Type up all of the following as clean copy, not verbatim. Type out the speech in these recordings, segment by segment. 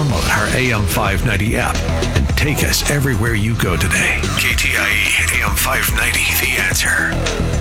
Download our AM 590 app and take us everywhere you go today. KTIE AM 590, The Answer.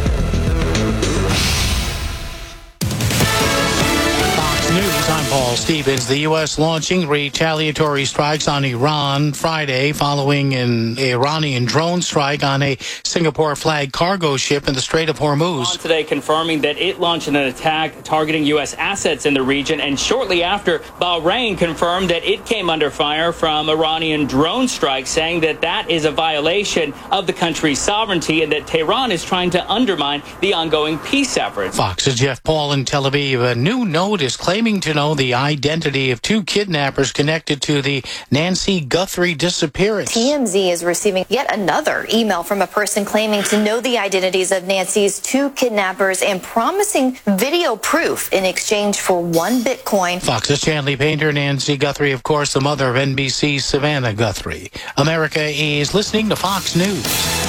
News, I'm Paul Stevens. The U.S. launching retaliatory strikes on Iran Friday following an Iranian drone strike on a Singapore-flagged cargo ship in the Strait of Hormuz. Today confirming that it launched an attack targeting U.S. assets in the region, and shortly after, Bahrain confirmed that it came under fire from Iranian drone strikes, saying that that is a violation of the country's sovereignty and that Tehran is trying to undermine the ongoing peace effort. Fox's Jeff Paul in Tel Aviv. A new note is claiming to know the identity of two kidnappers connected to the Nancy Guthrie disappearance. TMZ is receiving yet another email from a person claiming to know the identities of Nancy's two kidnappers and promising video proof in exchange for $1 Bitcoin. Fox's Chanley Painter. Nancy Guthrie, of course, the mother of NBC's Savannah Guthrie. America is listening to Fox News.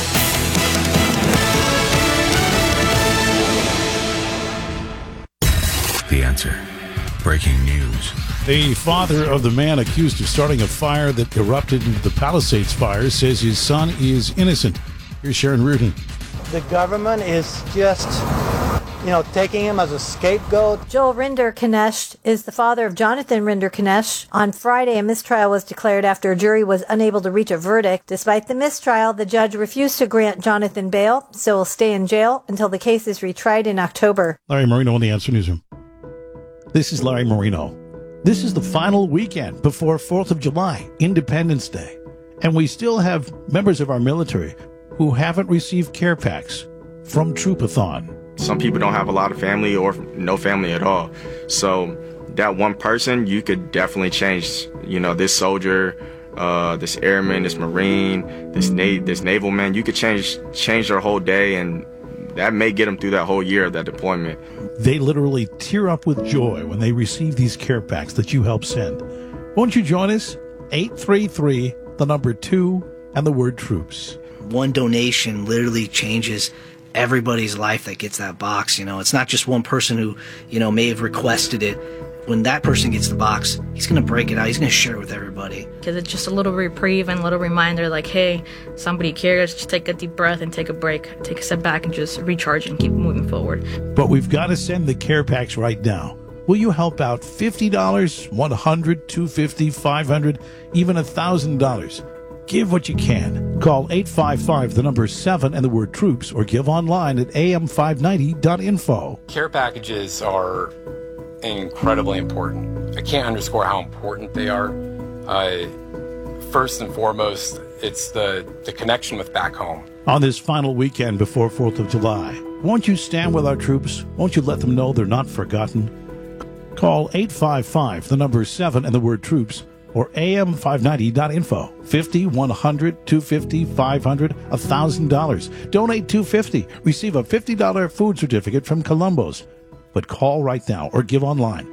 The Answer. Breaking news. The father of the man accused of starting a fire that erupted into the Palisades fire says his son is innocent. Here's Sharon Reardon. The government is just, taking him as a scapegoat. Joel Rinder-Kanesh is the father of Jonathan Rinder-Kanesh. On Friday, a mistrial was declared after a jury was unable to reach a verdict. Despite the mistrial, the judge refused to grant Jonathan bail, so will stay in jail until the case is retried in October. Larry Marino in the Answer Newsroom. This is Larry Marino. This is the final weekend before 4th of July, Independence Day. And we still have members of our military who haven't received care packs from Troopathon. Some people don't have a lot of family or no family at all. So that one person, you could definitely change, this soldier, this airman, this Marine, this naval man. You could change their whole day, and that may get them through that whole year of that deployment. They literally tear up with joy when they receive these care packs that you help send. Won't you join us? 833, the number 2, and the word troops. One donation literally changes everybody's life that gets that box. It's not just one person who, may have requested it. When that person gets the box, he's going to break it out. He's going to share it with everybody. Because it's just a little reprieve and a little reminder like, hey, somebody cares. Just take a deep breath and take a break. Take a step back and just recharge and keep moving forward. But we've got to send the care packs right now. Will you help out $50, $100, $250, $500, even $1,000? Give what you can. Call 855, the number 7, and the word troops, or give online at am590.info. Care packages are incredibly important. I can't underscore how important they are. First and foremost, it's the connection with back home. On this final weekend before 4th of July, won't you stand with our troops? Won't you let them know they're not forgotten? Call 855, the number 7, and the word troops, or am590.info. $50, $100, $250, $500, $1,000. Donate $250. Receive a $50 food certificate from Columbo's. But call right now or give online.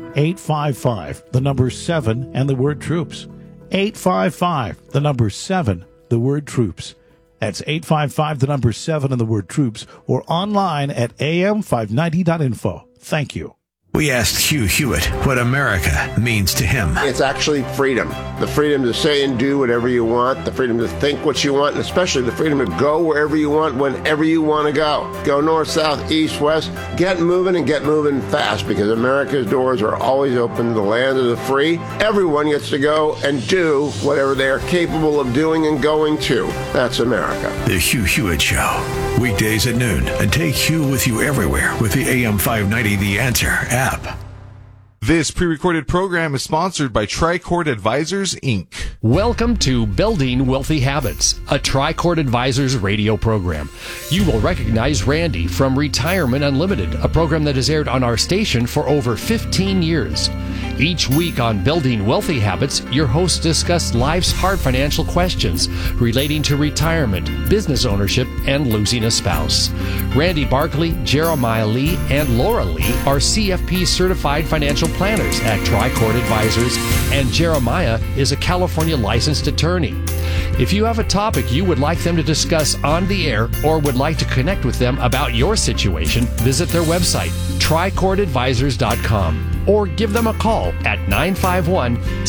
855, the number 7, and the word troops. 855, the number 7, the word troops. That's 855, the number 7, and the word troops, or online at am590.info. Thank you. We asked Hugh Hewitt what America means to him. It's actually freedom. The freedom to say and do whatever you want, the freedom to think what you want, and especially the freedom to go wherever you want, whenever you want to go. Go north, south, east, west. Get moving and get moving fast, because America's doors are always open to the land of the free. Everyone gets to go and do whatever they are capable of doing and going to. That's America. The Hugh Hewitt Show. Weekdays at noon. And take Hugh with you everywhere with the AM 590 The Answer app. This pre-recorded program is sponsored by Tricord Advisors, Inc. Welcome to Building Wealthy Habits, a Tricord Advisors radio program. You will recognize Randy from Retirement Unlimited, a program that has aired on our station for over 15 years. Each week on Building Wealthy Habits, your hosts discuss life's hard financial questions relating to retirement, business ownership, and losing a spouse. Randy Barkley, Jeremiah Lee, and Laura Lee are CFP certified financial planners at Tricord Advisors, and Jeremiah is a California licensed attorney. If you have a topic you would like them to discuss on the air or would like to connect with them about your situation, visit their website, tricordadvisors.com, or give them a call at 951-683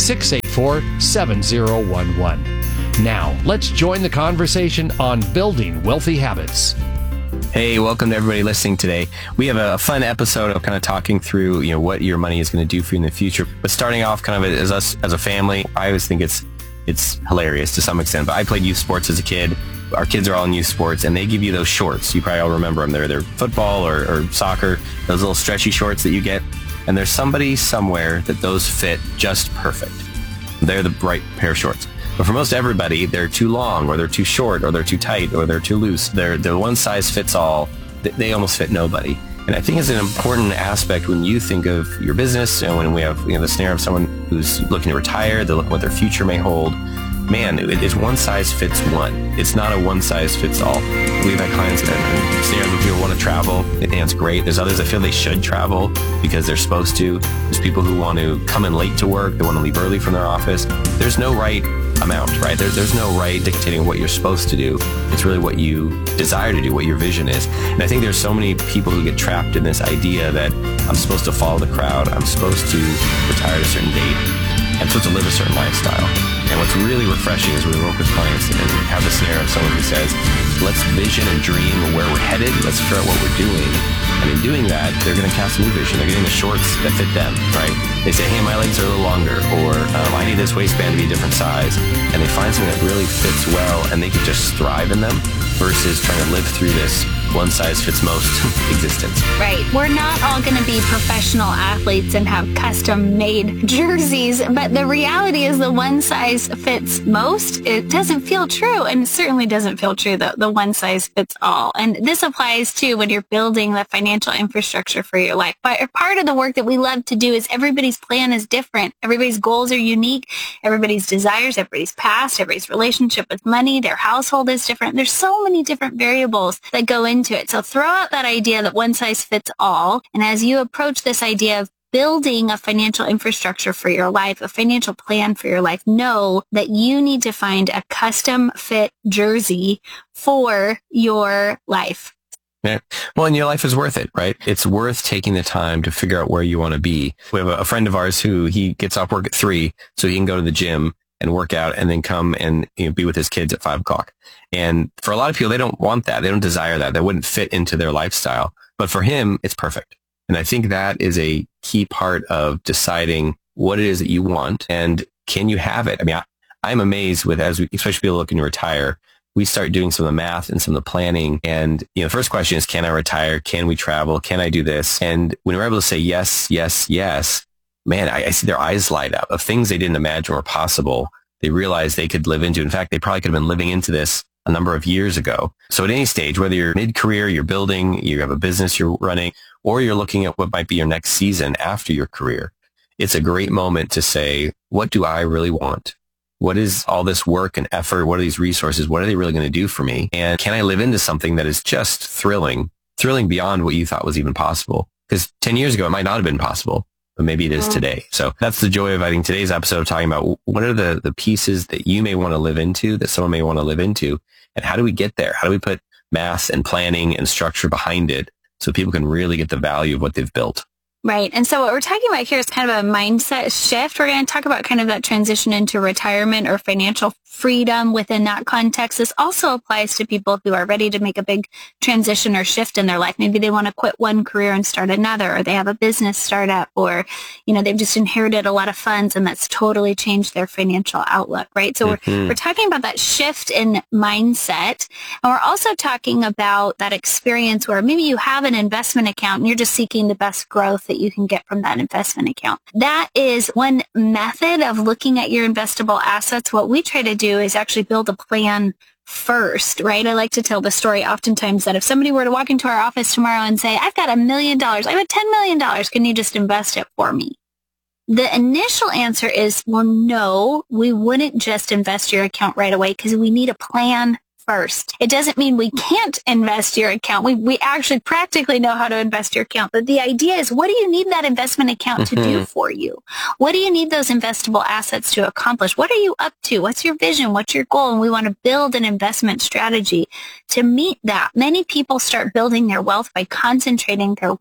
888-884-7011. Now, let's join the conversation on building wealthy habits. Hey, welcome to everybody listening today. We have a fun episode of kind of talking through, what your money is going to do for you in the future. But starting off kind of as us as a family, I always think it's hilarious to some extent. But I played youth sports as a kid. Our kids are all in youth sports, and they give you those shorts. You probably all remember them. They're football or soccer, those little stretchy shorts that you get. And there's somebody somewhere that those fit just perfect. They're the right pair of shorts. But for most everybody, they're too long, or they're too short, or they're too tight, or they're too loose. They're one size fits all. They almost fit nobody. And I think it's an important aspect when you think of your business, and when we have the scenario of someone who's looking to retire, they look what their future may hold. Man, it's one size fits one. It's not a one size fits all. We've had clients that scenarios where people want to travel. They think it's great. There's others that feel they should travel because they're supposed to. There's people who want to come in late to work. They want to leave early from their office. There's no right amount, right? There's no right dictating what you're supposed to do. It's really what you desire to do, what your vision is. And I think there's so many people who get trapped in this idea that I'm supposed to follow the crowd. I'm supposed to retire at a certain date. I'm supposed to live a certain lifestyle. And what's really refreshing is when we work with clients and have the scenario of someone who says, let's vision and dream where we're headed. Let's figure out what we're doing. And in doing that, they're going to cast a new vision. They're getting the shorts that fit them, right? They say, hey, my legs are a little longer, or I need this waistband to be a different size. And they find something that really fits well, and they can just thrive in them versus trying to live through this one-size-fits-most existence. Right. We're not all going to be professional athletes and have custom-made jerseys, but the reality is the one-size-fits-most, it doesn't feel true, and it certainly doesn't feel true, the one-size-fits-all. And this applies, too, when you're building the financial infrastructure for your life. But part of the work that we love to do is everybody's plan is different. Everybody's goals are unique. Everybody's desires, everybody's past, everybody's relationship with money, their household is different. There's so many different variables that go into it. So throw out that idea that one size fits all. And as you approach this idea of building a financial infrastructure for your life, a financial plan for your life, know that you need to find a custom fit jersey for your life. Yeah. Well, and your life is worth it, right? It's worth taking the time to figure out where you want to be. We have a friend of ours who he gets off work at 3 so he can go to the gym and work out and then come and be with his kids at 5 o'clock. And for a lot of people, they don't want that. They don't desire that. That wouldn't fit into their lifestyle. But for him, it's perfect. And I think that is a key part of deciding what it is that you want and can you have it? I mean, I'm amazed with, especially people looking to retire, we start doing some of the math and some of the planning. And, the first question is, can I retire? Can we travel? Can I do this? And when we're able to say yes, yes, yes, man, I see their eyes light up of things they didn't imagine were possible. They realized they could live into. In fact, they probably could have been living into this a number of years ago. So at any stage, whether you're mid-career, you're building, you have a business you're running, or you're looking at what might be your next season after your career, it's a great moment to say, what do I really want? What is all this work and effort? What are these resources? What are they really going to do for me? And can I live into something that is just thrilling beyond what you thought was even possible? Because 10 years ago, it might not have been possible. But maybe it is today. So that's the joy of, I think, today's episode of talking about what are the pieces that you may want to live into, that someone may want to live into, and how do we get there? How do we put math and planning and structure behind it so people can really get the value of what they've built? Right. And so what we're talking about here is kind of a mindset shift. We're going to talk about kind of that transition into retirement or financial freedom within that context. This also applies to people who are ready to make a big transition or shift in their life. Maybe they want to quit one career and start another, or they have a business startup, or, they've just inherited a lot of funds and that's totally changed their financial outlook, right? So we're talking about that shift in mindset. And we're also talking about that experience where maybe you have an investment account and you're just seeking the best growth that you can get from that investment account. That is one method of looking at your investable assets. What we try to do is actually build a plan first, right? I like to tell the story oftentimes that if somebody were to walk into our office tomorrow and say, I've got $1 million, I have $10 million, can you just invest it for me? The initial answer is, well, no, we wouldn't just invest your account right away because we need a plan first. It doesn't mean we can't invest your account. We actually practically know how to invest your account. But the idea is, what do you need that investment account to do for you? What do you need those investable assets to accomplish? What are you up to? What's your vision? What's your goal? And we want to build an investment strategy to meet that. Many people start building their wealth by concentrating their wealth.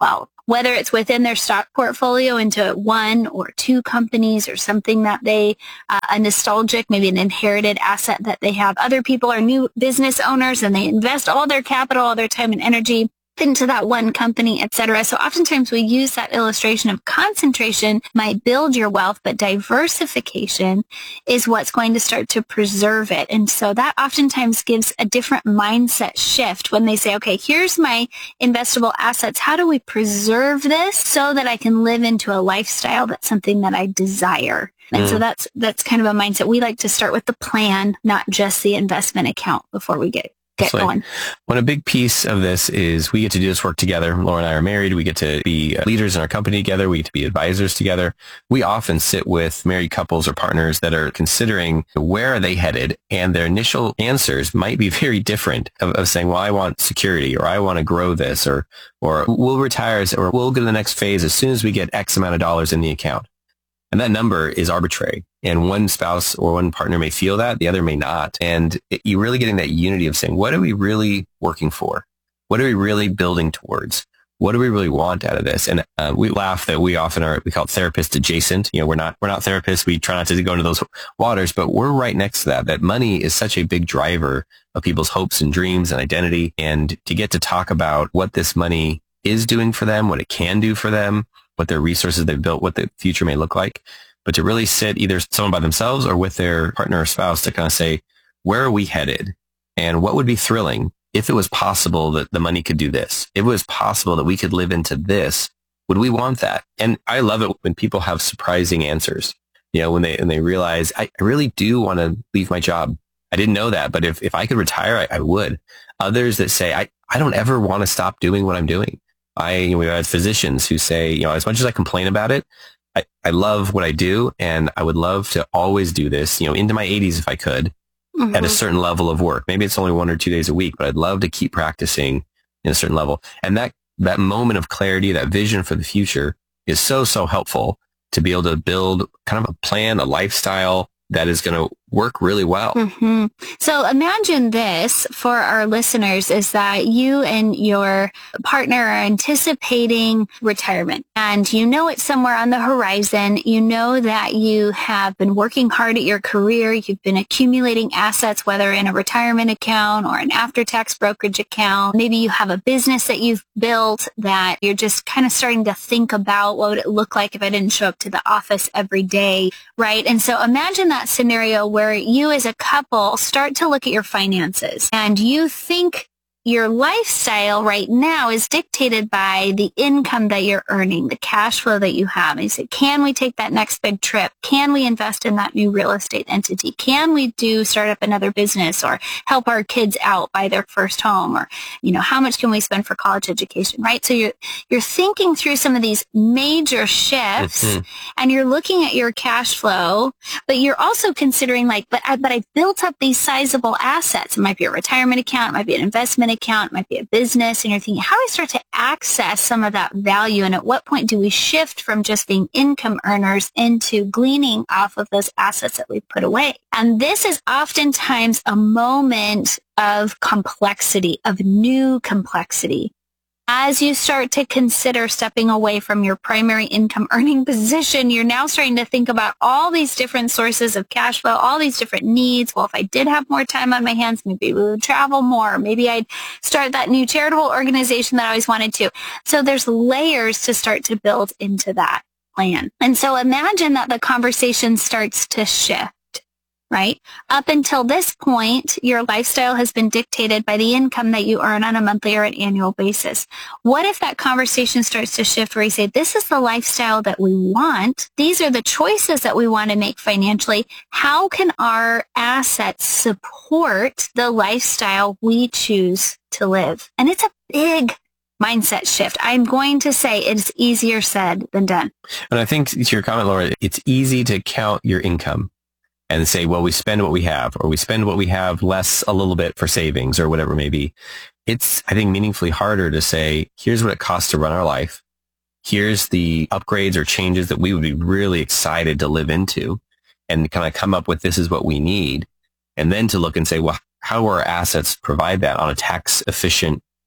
whether it's within their stock portfolio into one or two companies or something that they, a nostalgic, maybe an inherited asset that they have. Other people are new business owners and they invest all their capital, all their time and energy into that one company, etc. So oftentimes we use that illustration of concentration might build your wealth, but diversification is what's going to start to preserve it. And so that oftentimes gives a different mindset shift when they say, okay, here's my investable assets. How do we preserve this so that I can live into a lifestyle that's something that I desire? And so that's kind of a mindset. We like to start with the plan, not just the investment account before we get going. When a big piece of this is we get to do this work together. Laura and I are married. We get to be leaders in our company together. We get to be advisors together. We often sit with married couples or partners that are considering where are they headed, and their initial answers might be very different of saying, well, I want security, or I want to grow this, or we'll retire, or we'll go to the next phase as soon as we get X amount of dollars in the account. And that number is arbitrary. And one spouse or one partner may feel that, the other may not. And you're really getting that unity of saying, what are we really working for? What are we really building towards? What do we really want out of this? And we laugh that we often we call it therapist adjacent. We're not therapists. We try not to go into those waters, but we're right next to that money is such a big driver of people's hopes and dreams and identity. And to get to talk about what this money is doing for them, what it can do for them, what their resources they've built, what the future may look like, but to really sit either someone by themselves or with their partner or spouse to kind of say, where are we headed? And what would be thrilling if it was possible that the money could do this? If it was possible that we could live into this, would we want that? And I love it when people have surprising answers, when they realize, I really do want to leave my job. I didn't know that, but if I could retire, I would. Others that say, I don't ever want to stop doing what I'm doing. We have physicians who say, as much as I complain about it, I love what I do, and I would love to always do this, into my 80s if I could, at a certain level of work. Maybe it's only 1 or 2 days a week, but I'd love to keep practicing in a certain level. And that moment of clarity, that vision for the future is so, so helpful to be able to build kind of a plan, a lifestyle that is going to work really well. Mm-hmm. So imagine this for our listeners is that you and your partner are anticipating retirement, and you know it's somewhere on the horizon. You know that you have been working hard at your career. You've been accumulating assets, whether in a retirement account or an after-tax brokerage account. Maybe you have a business that you've built that you're just kind of starting to think about what would it look like if I didn't show up to the office every day, right? And so imagine that scenario where you as a couple start to look at your finances and you think your lifestyle right now is dictated by the income that you're earning, the cash flow that you have. And you say, can we take that next big trip? Can we invest in that new real estate entity? Can we start up another business or help our kids out buy their first home? Or, how much can we spend for college education, right? So you're thinking through some of these major shifts and you're looking at your cash flow, but you're also considering but I built up these sizable assets. It might be a retirement account. It might be an investment account, it might be a business, and you're thinking, how do I start to access some of that value? And at what point do we shift from just being income earners into gleaning off of those assets that we've put away? And this is oftentimes a moment of complexity, of new complexity. As you start to consider stepping away from your primary income earning position, you're now starting to think about all these different sources of cash flow, all these different needs. Well, if I did have more time on my hands, maybe we would travel more. Maybe I'd start that new charitable organization that I always wanted to. So there's layers to start to build into that plan. And so imagine that the conversation starts to shift. Right? Up until this point, your lifestyle has been dictated by the income that you earn on a monthly or an annual basis. What if that conversation starts to shift where you say, this is the lifestyle that we want. These are the choices that we want to make financially. How can our assets support the lifestyle we choose to live? And it's a big mindset shift. I'm going to say it's easier said than done. And I think to your comment, Laura, it's easy to count your income and say, well, we spend what we have, or we spend what we have less a little bit for savings or whatever it may be. It's, I think, meaningfully harder to say, here's what it costs to run our life. Here's the upgrades or changes that we would be really excited to live into, and kind of come up with this is what we need. And then to look and say, well, how do our assets provide that on a tax efficient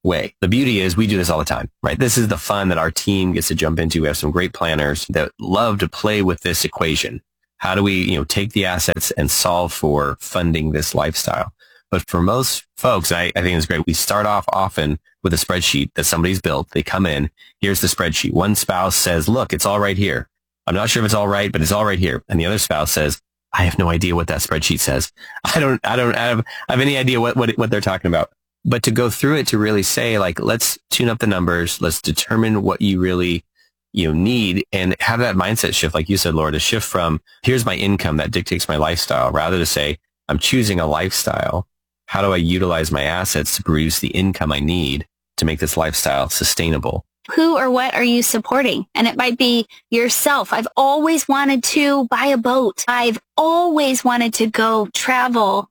way. The beauty is we do this all the time, right? This is the fun that our team gets to jump into. We have some great planners that love to play with this equation. How do we, take the assets and solve for funding this lifestyle? But for most folks, I think it's great. We start off often with a spreadsheet that somebody's built. They come in, here's the spreadsheet. One spouse says, look, it's all right here. I'm not sure if it's all right, but it's all right here. And the other spouse says, I have no idea what that spreadsheet says. I don't have any idea what they're talking about. But to go through it, to really say, like, let's tune up the numbers. Let's determine what you really, need, and have that mindset shift. Like you said, Laura, to shift from here's my income that dictates my lifestyle, rather to say, I'm choosing a lifestyle. How do I utilize my assets to produce the income I need to make this lifestyle sustainable? Who or what are you supporting? And it might be yourself. I've always wanted to buy a boat. I've always wanted to go travel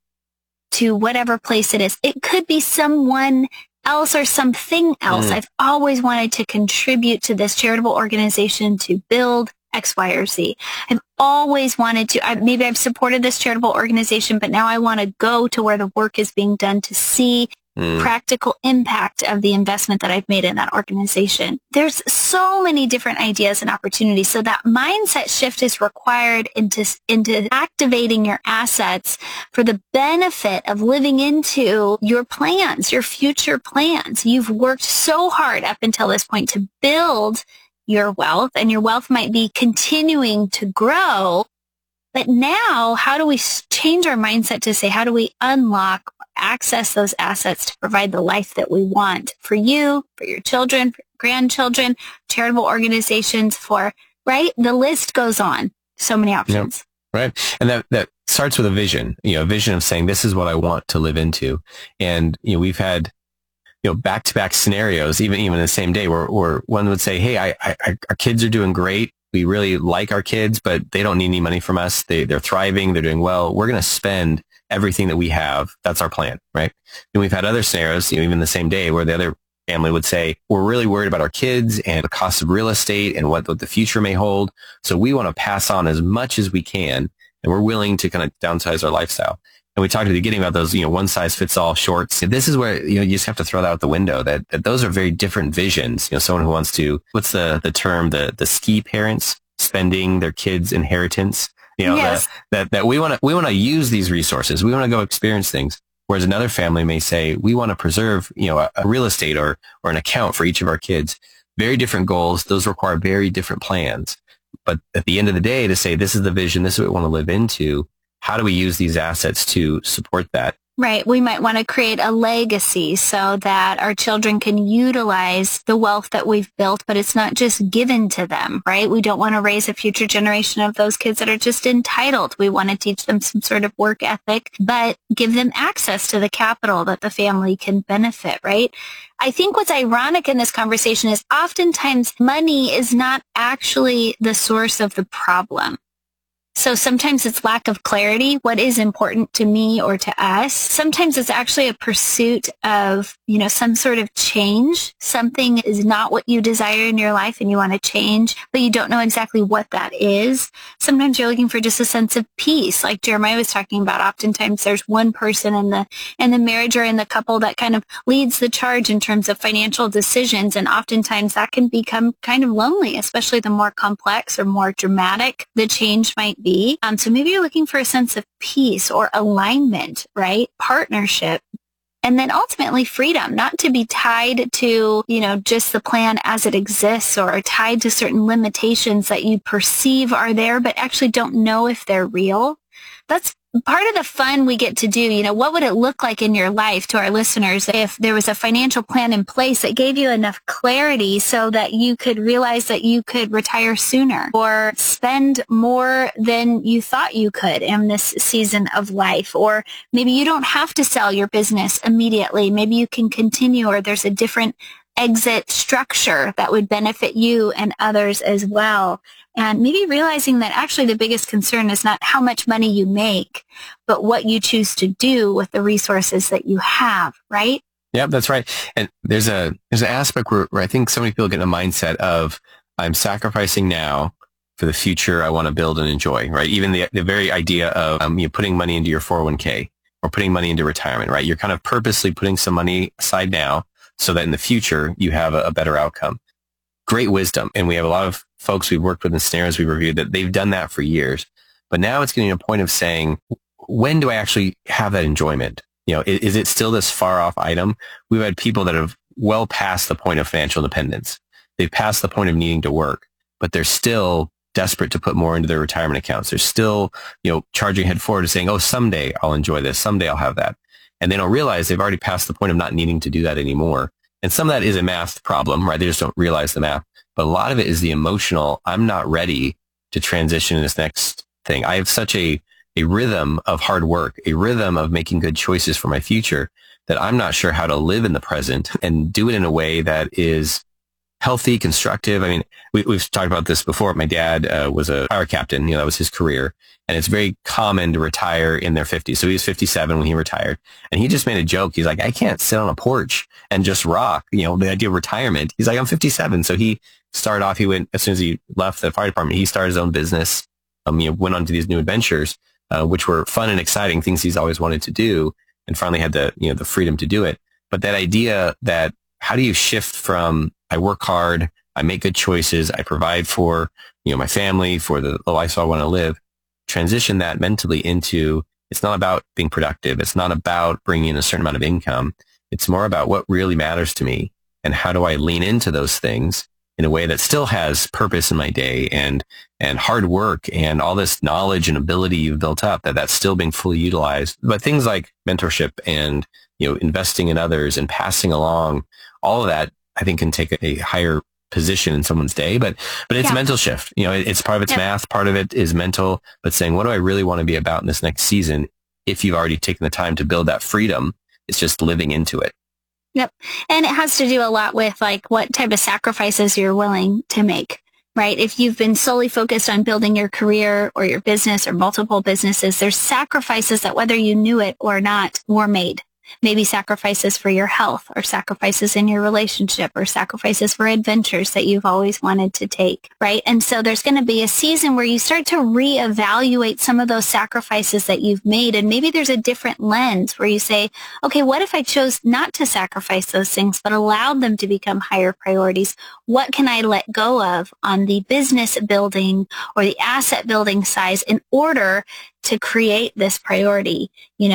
to whatever place it is. It could be someone else or something else. I've always wanted to contribute to this charitable organization to build X, Y, or Z. I've always wanted to, maybe I've supported this charitable organization, but now I want to go to where the work is being done to see practical impact of the investment that I've made in that organization. There's so many different ideas and opportunities. So that mindset shift is required into activating your assets for the benefit of living into your plans, your future plans. You've worked so hard up until this point to build your wealth, and your wealth might be continuing to grow. But now, how do we change our mindset to say, how do we unlock, access those assets to provide the life that we want for you, for your children, for your grandchildren, charitable organizations, right? The list goes on. So many options. Yep. Right. And that starts with a vision, a vision of saying, this is what I want to live into. And, we've had, back-to-back scenarios, even in the same day where one would say, hey, our kids are doing great. We really like our kids, but they don't need any money from us. They're thriving. They're doing well. We're going to spend everything that we have. That's our plan, right? And we've had other scenarios, even the same day, where the other family would say, we're really worried about our kids and the cost of real estate and what the future may hold. So we want to pass on as much as we can, and we're willing to kind of downsize our lifestyle. And we talked at the beginning about those, one size fits all shorts. This is where, you just have to throw that out the window, that those are very different visions. Someone who wants to, what's the term, the ski parents spending their kids' inheritance, yes. that we want to use these resources. We want to go experience things. Whereas another family may say, we want to preserve, a real estate or an account for each of our kids. Very different goals. Those require very different plans. But at the end of the day, to say, this is the vision, this is what we want to live into. How do we use these assets to support that? Right. We might want to create a legacy so that our children can utilize the wealth that we've built, but it's not just given to them, right? We don't want to raise a future generation of those kids that are just entitled. We want to teach them some sort of work ethic, but give them access to the capital that the family can benefit, right? I think what's ironic in this conversation is oftentimes money is not actually the source of the problem. So sometimes it's lack of clarity, what is important to me or to us. Sometimes it's actually a pursuit of, some sort of change. Something is not what you desire in your life and you want to change, but you don't know exactly what that is. Sometimes you're looking for just a sense of peace. Like Jeremiah was talking about, oftentimes there's one person in the marriage or in the couple that kind of leads the charge in terms of financial decisions. And oftentimes that can become kind of lonely, especially the more complex or more dramatic the change might be. So maybe you're looking for a sense of peace or alignment, right? Partnership. And then ultimately freedom, not to be tied to, just the plan as it exists or tied to certain limitations that you perceive are there, but actually don't know if they're real. That's part of the fun we get to do. What would it look like in your life, to our listeners, if there was a financial plan in place that gave you enough clarity so that you could realize that you could retire sooner or spend more than you thought you could in this season of life? Or maybe you don't have to sell your business immediately. Maybe you can continue, or there's a different exit structure that would benefit you and others as well. And maybe realizing that actually the biggest concern is not how much money you make, but what you choose to do with the resources that you have, right? Yep, that's right. And there's an aspect where I think so many people get in a mindset of, I'm sacrificing now for the future I want to build and enjoy, right? Even the very idea of putting money into your 401k or putting money into retirement, right? You're kind of purposely putting some money aside now so that in the future you have a better outcome. Great wisdom. And we have a lot of folks we've worked with in scenarios we've reviewed that they've done that for years. But now it's getting to a point of saying, when do I actually have that enjoyment? Is it still this far off item? We've had people that have well past the point of financial independence. They've passed the point of needing to work, but they're still desperate to put more into their retirement accounts. They're still, charging head forward to saying, oh, someday I'll enjoy this. Someday I'll have that. And they don't realize they've already passed the point of not needing to do that anymore. And some of that is a math problem, right? They just don't realize the math. But a lot of it is the emotional, I'm not ready to transition to this next thing. I have such a rhythm of hard work, a rhythm of making good choices for my future that I'm not sure how to live in the present and do it in a way that is healthy, constructive. I mean, we've talked about this before. My dad was a fire captain. That was his career. And it's very common to retire in their 50s. So he was 57 when he retired. And he just made a joke. He's like, I can't sit on a porch and just rock, the idea of retirement. He's like, I'm 57. So he started off, as soon as he left the fire department, he started his own business, went on to these new adventures, which were fun and exciting things he's always wanted to do, and finally had the freedom to do it. But that idea that how do you shift from I work hard, I make good choices, I provide for, my family, for the lifestyle I want to live, transition that mentally into, it's not about being productive. It's not about bringing in a certain amount of income. It's more about what really matters to me and how do I lean into those things in a way that still has purpose in my day and hard work and all this knowledge and ability you've built up, that's still being fully utilized. But things like mentorship and, investing in others and passing along, all of that, I think, can take a higher position in someone's day, but it's a mental shift. It's part of it's math, part of it is mental, but saying, what do I really want to be about in this next season? If you've already taken the time to build that freedom, it's just living into it. Yep. And it has to do a lot with what type of sacrifices you're willing to make, right? If you've been solely focused on building your career or your business or multiple businesses, there's sacrifices that whether you knew it or not were made. Maybe sacrifices for your health or sacrifices in your relationship or sacrifices for adventures that you've always wanted to take, right? And so there's going to be a season where you start to reevaluate some of those sacrifices that you've made. And maybe there's a different lens where you say, okay, what if I chose not to sacrifice those things, but allowed them to become higher priorities? What can I let go of on the business building or the asset building size in order to create this priority,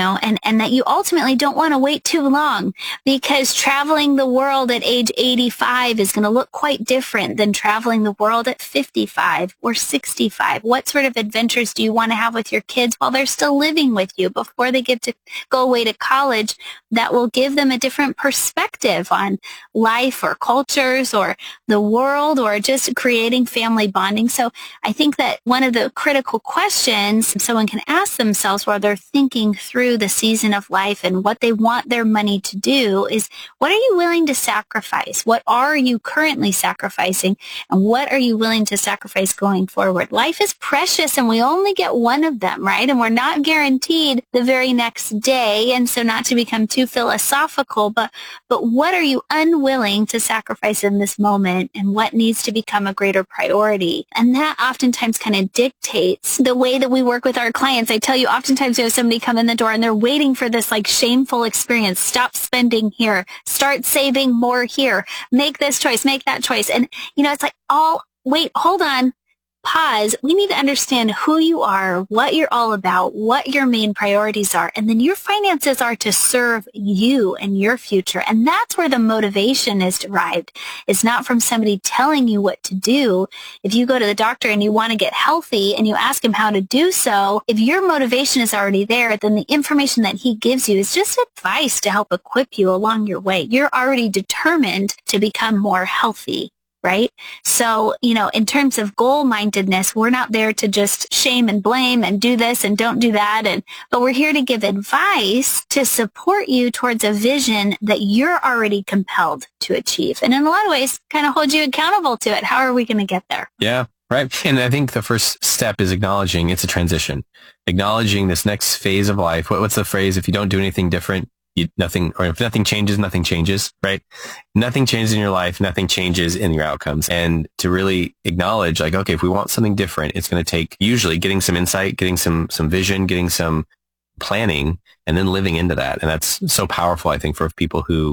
and that you ultimately don't want to wait too long, because traveling the world at age 85 is going to look quite different than traveling the world at 55 or 65. What sort of adventures do you want to have with your kids while they're still living with you before they get to go away to college that will give them a different perspective on life or cultures or the world or just creating family bonding? So I think that one of the critical questions someone can ask themselves while they're thinking through the season of life and what they want their money to do is, what are you willing to sacrifice? What are you currently sacrificing? And what are you willing to sacrifice going forward? Life is precious and we only get one of them, right? And we're not guaranteed the very next day. And so not to become too philosophical, but what are you unwilling to sacrifice in this moment, and what needs to become a greater priority? And that oftentimes kind of dictates the way that we work with our clients. I tell you, oftentimes somebody come in the door and they're waiting for this shameful experience. Stop spending here. Start saving more here. Make this choice. Make that choice. And, it's wait, hold on. Pause. We need to understand who you are, what you're all about, what your main priorities are. And then your finances are to serve you and your future. And that's where the motivation is derived. It's not from somebody telling you what to do. If you go to the doctor and you want to get healthy and you ask him how to do so, if your motivation is already there, then the information that he gives you is just advice to help equip you along your way. You're already determined to become more healthy. Right? So, in terms of goal-mindedness, we're not there to just shame and blame and do this and don't do that. But we're here to give advice to support you towards a vision that you're already compelled to achieve. And in a lot of ways, kind of hold you accountable to it. How are we going to get there? Yeah, right. And I think the first step is acknowledging it's a transition. Acknowledging this next phase of life. What's the phrase? If you don't do anything different, if nothing changes, nothing changes, right? Nothing changes in your life, nothing changes in your outcomes. And to really acknowledge, okay, if we want something different, it's going to take usually getting some insight, getting some vision, getting some planning, and then living into that. And that's so powerful, I think, for people who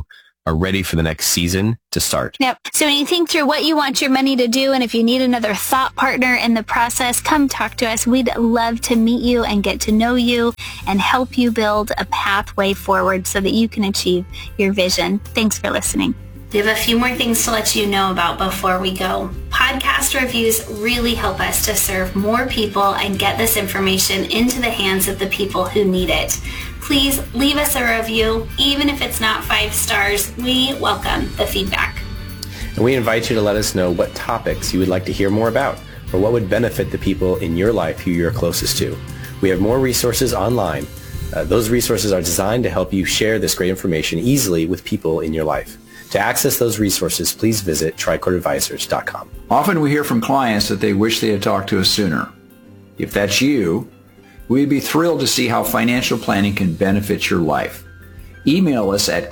are ready for the next season to start. Yep. So when you think through what you want your money to do, and if you need another thought partner in the process, come talk to us. We'd love to meet you and get to know you and help you build a pathway forward so that you can achieve your vision. Thanks for listening. We have a few more things to let you know about before we go. Podcast reviews really help us to serve more people and get this information into the hands of the people who need it. Please leave us a review. Even if it's not 5 stars, we welcome the feedback. And we invite you to let us know what topics you would like to hear more about, or what would benefit the people in your life who you're closest to. We have more resources online. Those resources are designed to help you share this great information easily with people in your life. To access those resources, please visit tricordadvisors.com. Often we hear from clients that they wish they had talked to us sooner. If that's you, we'd be thrilled to see how financial planning can benefit your life. Email us at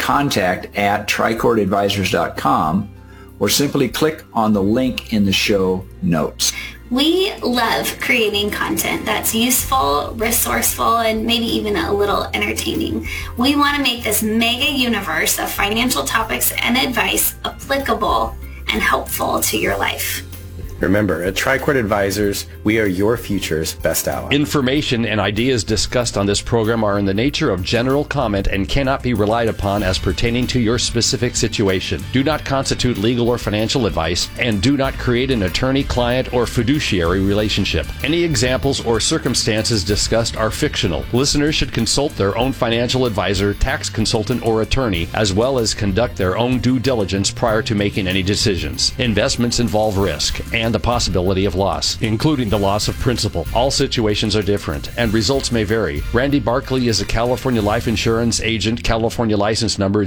contact@tricordadvisors.com or simply click on the link in the show notes. We love creating content that's useful, resourceful, and maybe even a little entertaining. We want to make this mega universe of financial topics and advice applicable and helpful to your life. Remember, at Tricord Advisors, we are your future's best ally. Information and ideas discussed on this program are in the nature of general comment and cannot be relied upon as pertaining to your specific situation. Do not constitute legal or financial advice, and do not create an attorney-client or fiduciary relationship. Any examples or circumstances discussed are fictional. Listeners should consult their own financial advisor, tax consultant, or attorney, as well as conduct their own due diligence prior to making any decisions. Investments involve risk and the possibility of loss, including the loss of principal. All situations are different, and results may vary. Randy Barkley is a California life insurance agent, California license number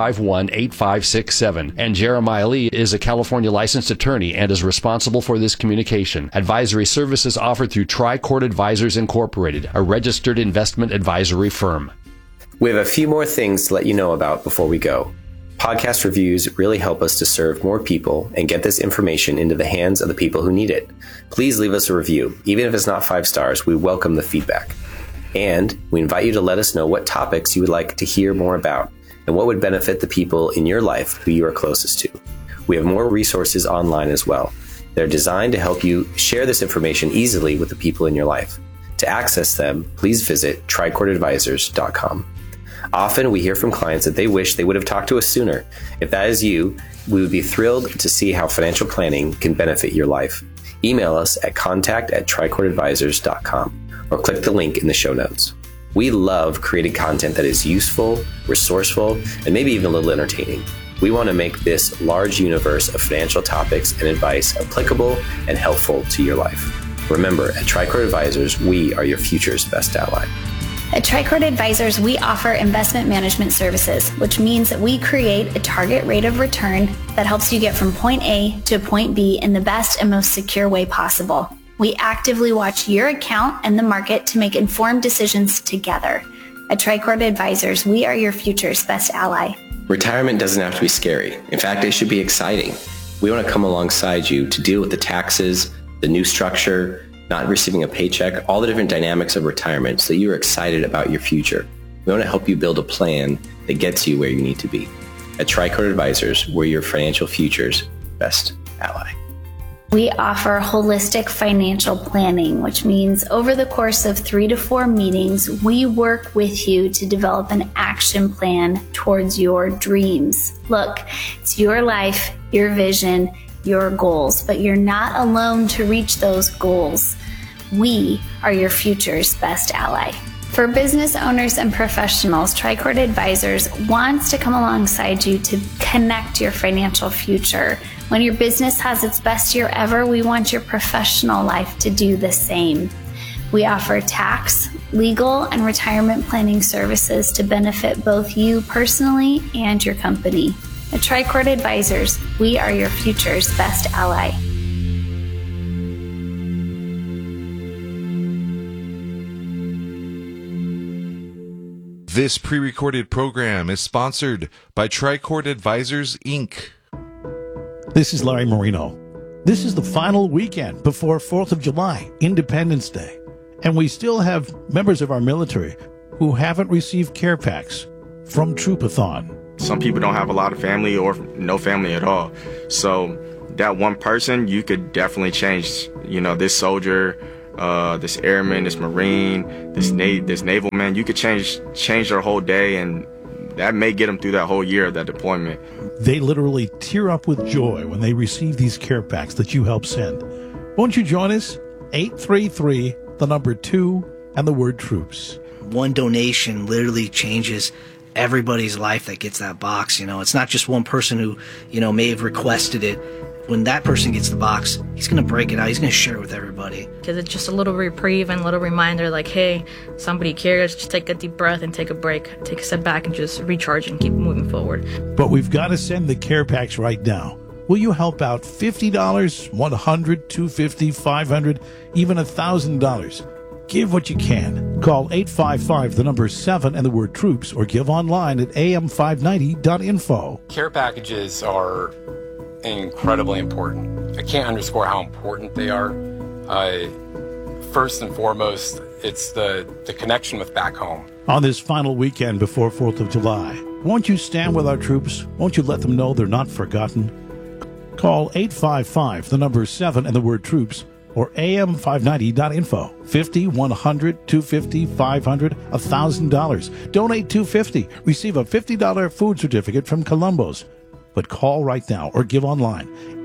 0518567, and Jeremiah Lee is a California licensed attorney and is responsible for this communication. Advisory services offered through Tricord Advisors Incorporated, a registered investment advisory firm. We have a few more things to let you know about before we go. Podcast reviews really help us to serve more people and get this information into the hands of the people who need it. Please leave us a review. Even if it's not 5 stars, we welcome the feedback. And we invite you to let us know what topics you would like to hear more about and what would benefit the people in your life who you are closest to. We have more resources online as well. They're designed to help you share this information easily with the people in your life. To access them, please visit tricordadvisors.com. Often we hear from clients that they wish they would have talked to us sooner. If that is you, we would be thrilled to see how financial planning can benefit your life. Email us at contact@tricordadvisors.com or click the link in the show notes. We love creating content that is useful, resourceful, and maybe even a little entertaining. We want to make this large universe of financial topics and advice applicable and helpful to your life. Remember, at Tricord Advisors, we are your future's best ally. At Tricord Advisors, we offer investment management services, which means that we create a target rate of return that helps you get from point A to point B in the best and most secure way possible. We actively watch your account and the market to make informed decisions together. At Tricord Advisors, we are your future's best ally. Retirement doesn't have to be scary. In fact, it should be exciting. We want to come alongside you to deal with the taxes, the new structure, not receiving a paycheck, all the different dynamics of retirement so that you're excited about your future. We want to help you build a plan that gets you where you need to be. At Tricord Advisors, we're your financial future's best ally. We offer holistic financial planning, which means over the course of 3 to 4 meetings, we work with you to develop an action plan towards your dreams. Look, it's your life, your vision, your goals, but you're not alone to reach those goals. We are your future's best ally. For business owners and professionals, Tricord Advisors wants to come alongside you to connect your financial future. When your business has its best year ever, we want your professional life to do the same. We offer tax, legal, and retirement planning services to benefit both you personally and your company. At Tricord Advisors, we are your future's best ally. This pre-recorded program is sponsored by Tricord Advisors, Inc. This is Larry Marino. This is the final weekend before 4th of July, Independence Day. And we still have members of our military who haven't received care packs from Troopathon. Some people don't have a lot of family or no family at all. So that one person, you could definitely change, this soldier, this airman, this Marine, this naval man. You could change their whole day, and that may get them through that whole year of that deployment. They literally tear up with joy when they receive these care packs that you help send. Won't you join us? 833, the number 2, and the word troops. One donation literally changes everybody's life that gets that box. It's not just one person who, may have requested it. When that person gets the box, he's going to break it out. He's going to share it with everybody. Because it's just a little reprieve and a little reminder like, hey, somebody cares. Just take a deep breath and take a break. Take a step back and just recharge and keep moving forward. But we've got to send the care packs right now. Will you help out $50, $100, $250, $500, even $1,000? Give what you can. Call 855, the number 7, and the word troops, or give online at am590.info. Care packages are incredibly important. I can't underscore how important they are. First and foremost, it's the connection with back home. On this final weekend before 4th of July, won't you stand with our troops? Won't you let them know they're not forgotten? Call 855, the number 7, and the word troops, or am590.info. $50, $100, $250, $500, $1,000. Donate $250. Receive a $50 food certificate from Columbo's. But call right now or give online.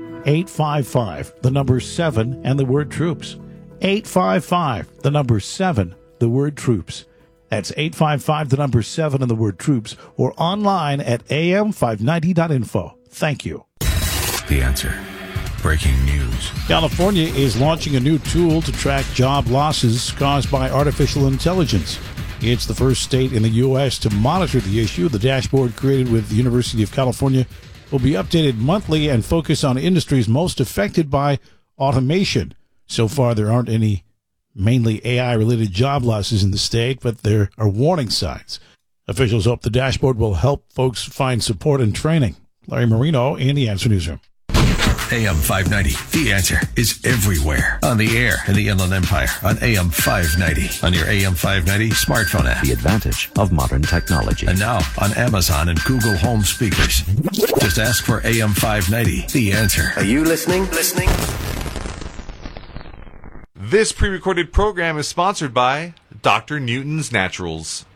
855, the number 7, and the word troops. 855, the number 7, the word troops. That's 855, the number 7, and the word troops, or online at am590.info. Thank you. The Answer. Breaking news. California is launching a new tool to track job losses caused by artificial intelligence. It's the first state in the U.S. to monitor the issue. The dashboard created with the University of California will be updated monthly and focus on industries most affected by automation. So far, there aren't any mainly AI-related job losses in the state, but there are warning signs. Officials hope the dashboard will help folks find support and training. Larry Marino in the Answer Newsroom. AM 590, The Answer, is everywhere. On the air in the Inland Empire, on AM 590, on your AM 590 smartphone app. The advantage of modern technology. And now on Amazon and Google Home speakers. Just ask for AM 590, The Answer. Are you listening? This pre-recorded program is sponsored by Dr. Newton's Naturals.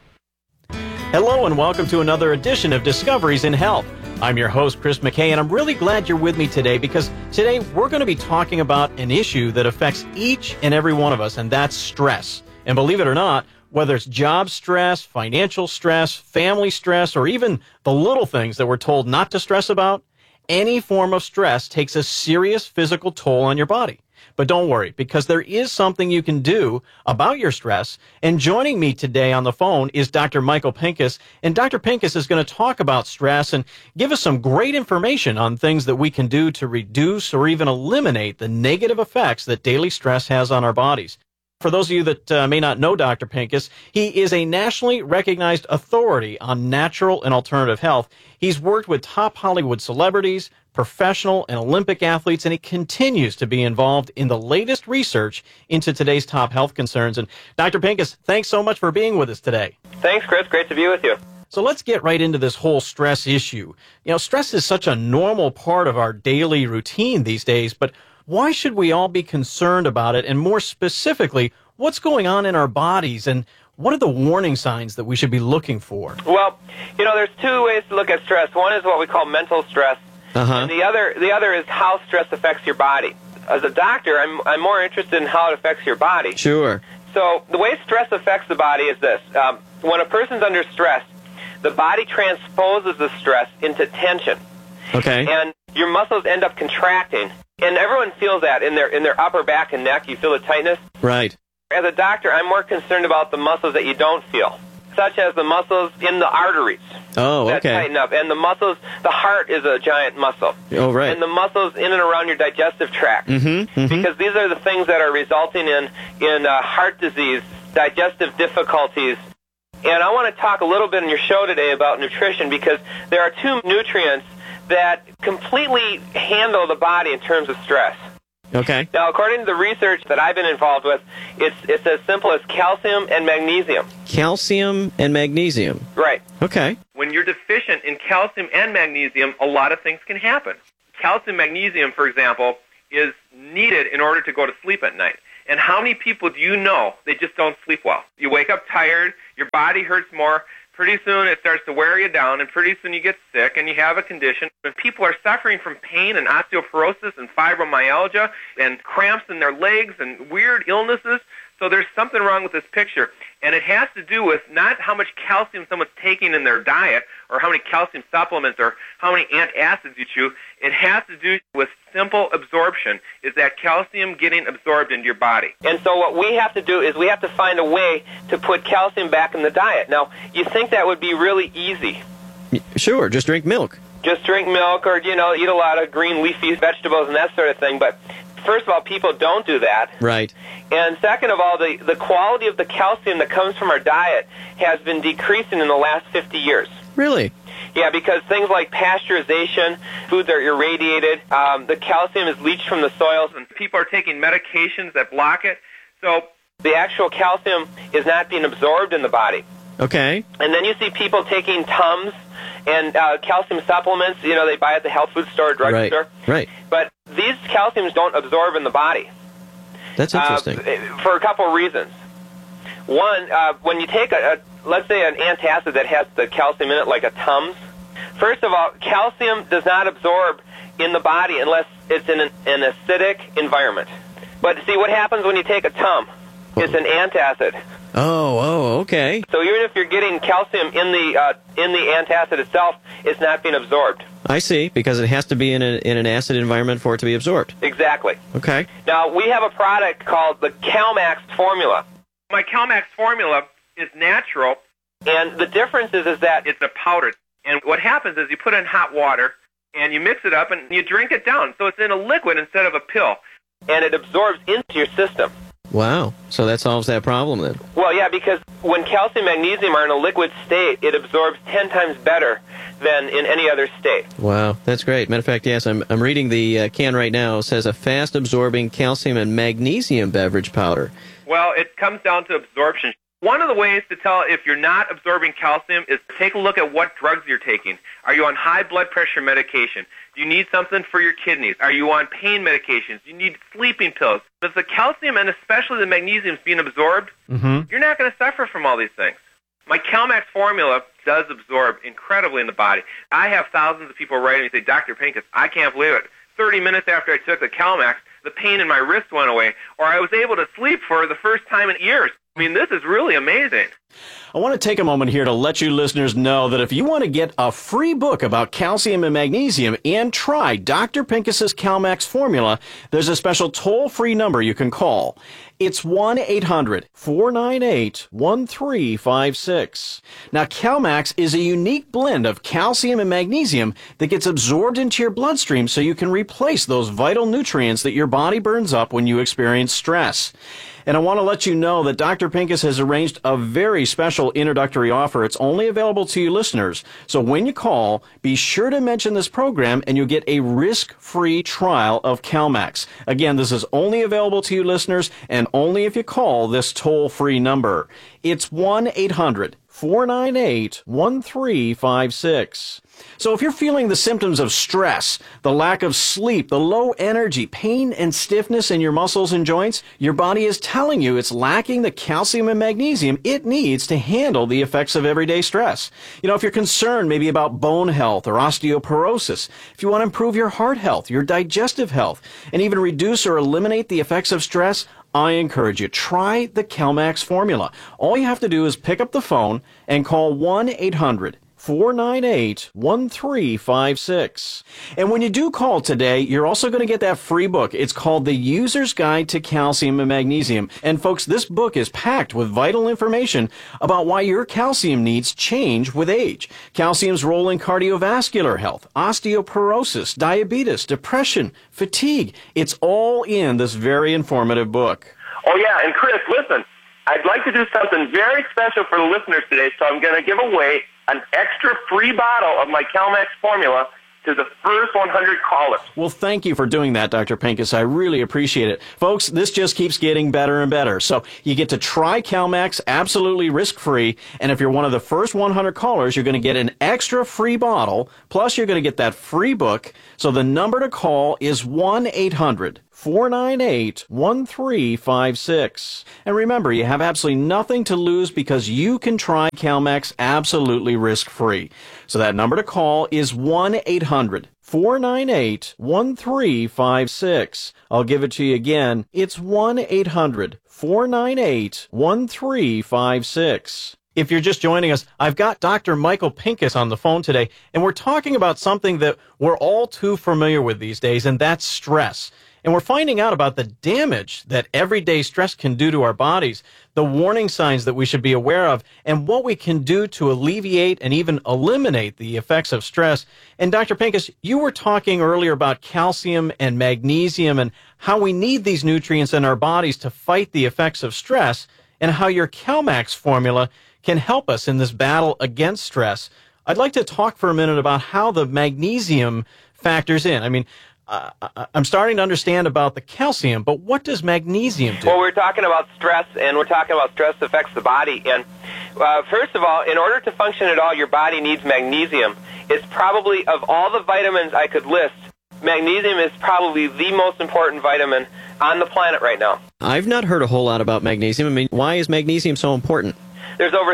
Hello and welcome to another edition of Discoveries in Health. I'm your host, Chris McKay, and I'm really glad you're with me today because today we're going to be talking about an issue that affects each and every one of us, and that's stress. And believe it or not, whether it's job stress, financial stress, family stress, or even the little things that we're told not to stress about, any form of stress takes a serious physical toll on your body. But don't worry, because there is something you can do about your stress. And joining me today on the phone is Dr. Michael Pinkus. And Dr. Pinkus is going to talk about stress and give us some great information on things that we can do to reduce or even eliminate the negative effects that daily stress has on our bodies. For those of you that may not know Dr. Pinkus, he is a nationally recognized authority on natural and alternative health. He's worked with top Hollywood celebrities, professional and Olympic athletes, and he continues to be involved in the latest research into today's top health concerns. And Dr. Pinkus, thanks so much for being with us today. Thanks, Chris. Great to be with you. So let's get right into this whole stress issue. You know, stress is such a normal part of our daily routine these days, but why should we all be concerned about it? And more specifically, what's going on in our bodies and what are the warning signs that we should be looking for? Well, you know, there's two ways to look at stress. One is what we call mental stress, and the other is how stress affects your body. As a doctor, I'm more interested in how it affects your body. Sure. So the way stress affects the body is this. When a person's under stress, the body transposes the stress into tension. Okay. And your muscles end up contracting. And everyone feels that in their upper back and neck. You feel the tightness. Right. As a doctor, I'm more concerned about the muscles that you don't feel, such as the muscles in the arteries. Oh, that okay. tighten up. And the muscles, the heart is a giant muscle. Oh, right. And the muscles in and around your digestive tract. Because these are the things that are resulting in heart disease, digestive difficulties. And I want to talk a little bit in your show today about nutrition because there are two nutrients that completely handle the body in terms of stress. Okay. Now, according to the research that I've been involved with, it's as simple as calcium and magnesium. Calcium and magnesium. Right. Okay. When when you're deficient in calcium and magnesium, a lot of things can happen. Calcium, magnesium, for example, is needed in order to go to sleep at night. And how many people do you know, they just don't sleep well? You wake up tired, your body hurts more, pretty soon it starts to wear you down, and pretty soon you get sick and you have a condition. And people are suffering from pain and osteoporosis and fibromyalgia and cramps in their legs and weird illnesses. So there's something wrong with this picture. And it has to do with not how much calcium someone's taking in their diet or how many calcium supplements or how many antacids you chew. It has to do with simple absorption. Is that calcium getting absorbed into your body? And so what we have to do is we have to find a way to put calcium back in the diet. Now, you think that would be really easy. Sure, just drink milk. Just drink milk or, eat a lot of green leafy vegetables and that sort of thing. But first of all, people don't do that. Right. And second of all, the quality of the calcium that comes from our diet has been decreasing in the last 50 years. Really? Yeah, because things like pasteurization, foods are irradiated, the calcium is leached from the soils, and people are taking medications that block it. So the actual calcium is not being absorbed in the body. Okay. And then you see people taking Tums and calcium supplements, they buy at the health food store, drugstore. Right. But these calciums don't absorb in the body. That's interesting. For a couple of reasons. One, when you take let's say an antacid that has the calcium in it, like a Tums, first of all, calcium does not absorb in the body unless it's in an acidic environment. But see, what happens when you take a Tum? It's an antacid. Oh, okay. So even if you're getting calcium in the antacid itself, it's not being absorbed. I see, because it has to be in an acid environment for it to be absorbed. Exactly. Okay. Now, we have a product called the CalMax formula. My CalMax formula is natural, and the difference is that it's a powder. And what happens is you put it in hot water, and you mix it up, and you drink it down. So it's in a liquid instead of a pill, and it absorbs into your system. Wow. So that solves that problem then. Well, yeah, because when calcium and magnesium are in a liquid state, it absorbs 10 times better than in any other state. Wow, that's great. Matter of fact, yes, I'm reading the can right now. It says a fast-absorbing calcium and magnesium beverage powder. Well, it comes down to absorption. One of the ways to tell if you're not absorbing calcium is take a look at what drugs you're taking. Are you on high blood pressure medication? Do you need something for your kidneys? Are you on pain medications? Do you need sleeping pills? If the calcium and especially the magnesium is being absorbed, you're not going to suffer from all these things. My CalMax formula does absorb incredibly in the body. I have thousands of people writing me and say, Dr. Pincus, I can't believe it. 30 minutes after I took the CalMax, the pain in my wrist went away, or I was able to sleep for the first time in years. I mean, this is really amazing. I want to take a moment here to let you listeners know that if you want to get a free book about calcium and magnesium and try Dr. Pincus's CalMax formula, there's a special toll-free number you can call. It's 1-800-498-1356. Now, CalMax is a unique blend of calcium and magnesium that gets absorbed into your bloodstream so you can replace those vital nutrients that your body burns up when you experience stress. And I want to let you know that Dr. Pincus has arranged a very special introductory offer. It's only available to you listeners. So when you call, be sure to mention this program and you'll get a risk-free trial of CalMax. Again, this is only available to you listeners and only if you call this toll-free number. It's 1-800-498-1356. So if you're feeling the symptoms of stress, the lack of sleep, the low energy, pain and stiffness in your muscles and joints, your body is telling you it's lacking the calcium and magnesium it needs to handle the effects of everyday stress. If you're concerned maybe about bone health or osteoporosis, if you want to improve your heart health, your digestive health, and even reduce or eliminate the effects of stress, I encourage you, try the CalMax formula. All you have to do is pick up the phone and call 1-800-498-1356. And when you do call today, you're also going to get that free book. It's called The User's Guide to Calcium and Magnesium. And folks, this book is packed with vital information about why your calcium needs change with age. Calcium's role in cardiovascular health, osteoporosis, diabetes, depression, fatigue. It's all in this very informative book. Oh, yeah, and Chris, listen, I'd like to do something very special for the listeners today, so I'm going to give away an extra free bottle of my CalMax formula to to the first 100 callers. Well, thank you for doing that, Dr. Pincus. I really appreciate it. Folks, this just keeps getting better and better. So you get to try CalMax absolutely risk-free, and if you're one of the first 100 callers, you're going to get an extra free bottle, plus you're going to get that free book. So the number to call is 1-800-498-1356. And remember, you have absolutely nothing to lose because you can try CalMax absolutely risk-free. So that number to call is 1-800-498-1356. I'll give it to you again. It's 1-800-498-1356. If you're just joining us, I've got Dr. Michael Pincus on the phone today, and we're talking about something that we're all too familiar with these days, and that's stress. And we're finding out about the damage that everyday stress can do to our bodies, the warning signs that we should be aware of, and what we can do to alleviate and even eliminate the effects of stress. And Dr. Pincus, you were talking earlier about calcium and magnesium and how we need these nutrients in our bodies to fight the effects of stress, and how your CalMax formula can help us in this battle against stress. I'd like to talk for a minute about how the magnesium factors in. I mean, I'm starting to understand about the calcium, but what does magnesium do? Well, we're talking about stress, and we're talking about stress affects the body. And first of all, in order to function at all, your body needs magnesium. It's probably, of all the vitamins I could list, magnesium is probably the most important vitamin on the planet right now. I've not heard a whole lot about magnesium. I mean, why is magnesium so important? There's over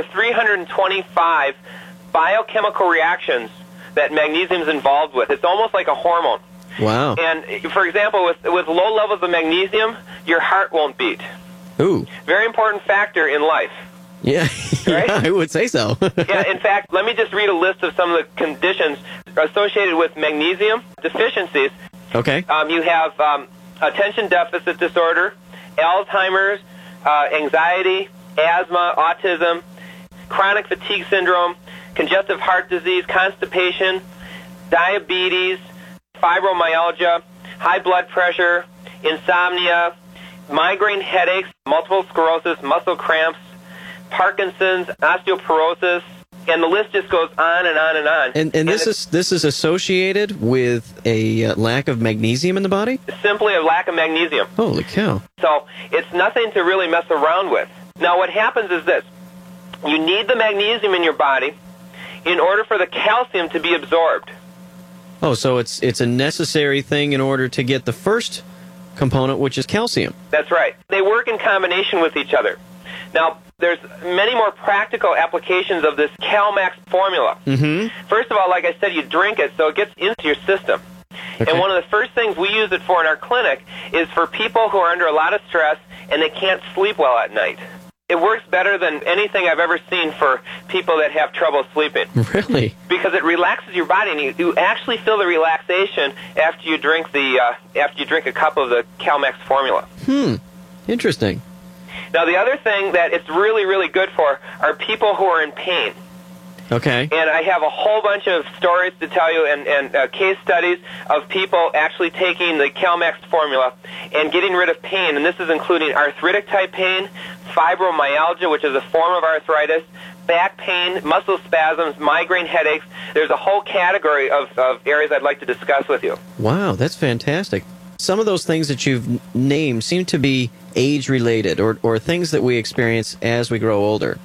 325 biochemical reactions that magnesium is involved with. It's almost like a hormone. Wow. And, for example, with low levels of magnesium, your heart won't beat. Ooh. Very important factor in life. Yeah, right? Yeah, I would say so. Yeah, in fact, let me just read a list of some of the conditions associated with magnesium deficiencies. Okay. You have attention deficit disorder, Alzheimer's, anxiety, asthma, autism, chronic fatigue syndrome, congestive heart disease, constipation, diabetes, fibromyalgia, high blood pressure, insomnia, migraine headaches, multiple sclerosis, muscle cramps, Parkinson's, osteoporosis, and the list just goes on and on and on. And this is associated with a lack of magnesium in the body? Simply a lack of magnesium. Holy cow. So it's nothing to really mess around with. Now what happens is this. You need the magnesium in your body in order for the calcium to be absorbed. Oh, so it's a necessary thing in order to get the first component, which is calcium. That's right. They work in combination with each other. Now, there's many more practical applications of this CalMax formula. Mm-hmm. First of all, like I said, you drink it so it gets into your system. Okay. And one of the first things we use it for in our clinic is for people who are under a lot of stress and they can't sleep well at night. It works better than anything I've ever seen for people that have trouble sleeping. Really? Because it relaxes your body, and you actually feel the relaxation after you drink a cup of the CalMax formula. Interesting. Now, the other thing that it's really, really good for are people who are in pain. Okay. And I have a whole bunch of stories to tell you and case studies of people actually taking the CalMax formula and getting rid of pain. And this is including arthritic-type pain, fibromyalgia, which is a form of arthritis, back pain, muscle spasms, migraine headaches. There's a whole category of areas I'd like to discuss with you. Wow, that's fantastic. Some of those things that you've named seem to be age-related or things that we experience as we grow older.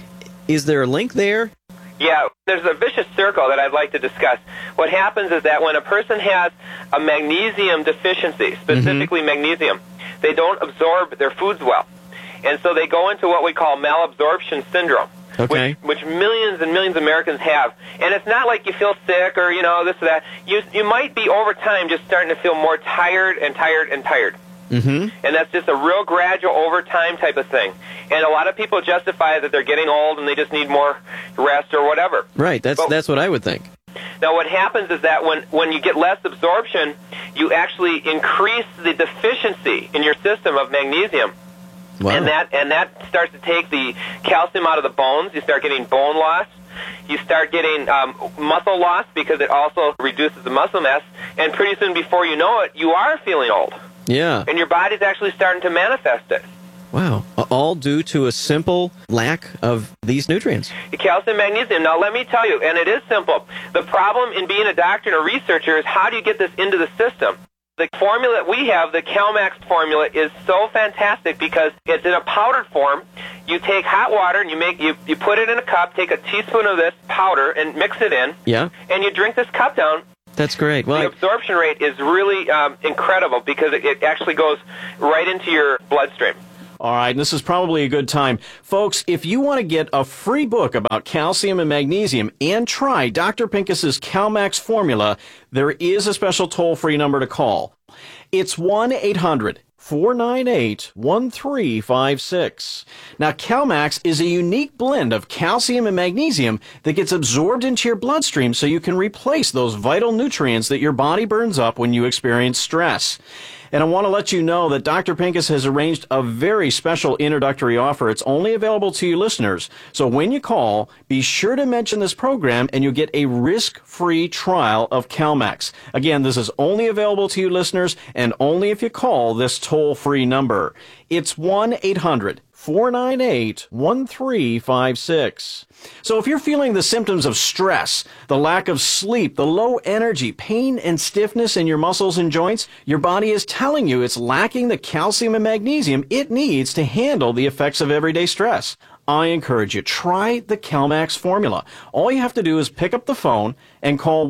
Is there a link there? Yeah, there's a vicious circle that I'd like to discuss. What happens is that when a person has a magnesium deficiency, specifically magnesium, they don't absorb their foods well. And so they go into what we call malabsorption syndrome, which millions and millions of Americans have. And it's not like you feel sick or, this or that. You might be over time just starting to feel more tired and tired and tired. Mm-hmm. And that's just a real gradual over time type of thing. And a lot of people justify that they're getting old and they just need more rest or whatever. Right, that's what I would think. Now what happens is that when you get less absorption, you actually increase the deficiency in your system of magnesium. Wow. And that starts to take the calcium out of the bones. You start getting bone loss. You start getting muscle loss because it also reduces the muscle mass. And pretty soon before you know it, you are feeling old. Yeah. And your body's actually starting to manifest it. Wow. All due to a simple lack of these nutrients. Calcium, magnesium. Now, let me tell you, and it is simple. The problem in being a doctor and a researcher is how do you get this into the system? The formula that we have, the CalMax formula, is so fantastic because it's in a powdered form. You take hot water and you put it in a cup, take a teaspoon of this powder and mix it in, and you drink this cup down. That's great. Well, the absorption rate is really incredible because it actually goes right into your bloodstream. All right, and this is probably a good time. Folks, if you want to get a free book about calcium and magnesium and try Dr. Pincus's CalMax formula, there is a special toll-free number to call. It's 1-800-498-1356. Now, CalMax is a unique blend of calcium and magnesium that gets absorbed into your bloodstream so you can replace those vital nutrients that your body burns up when you experience stress. And I want to let you know that Dr. Pincus has arranged a very special introductory offer. It's only available to you listeners. So when you call, be sure to mention this program and you'll get a risk-free trial of CalMax. Again, this is only available to you listeners and only if you call this toll-free number. It's 1-800-498-1356. So if you're feeling the symptoms of stress, the lack of sleep, the low energy, pain and stiffness in your muscles and joints, your body is telling you it's lacking the calcium and magnesium it needs to handle the effects of everyday stress. I encourage you, try the CalMax formula. All you have to do is pick up the phone and call